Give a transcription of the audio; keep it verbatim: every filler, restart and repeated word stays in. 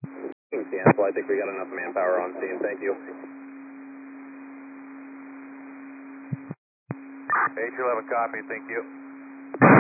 Cancel. I think we got enough manpower on scene. Thank you. H eleven copy. Thank you.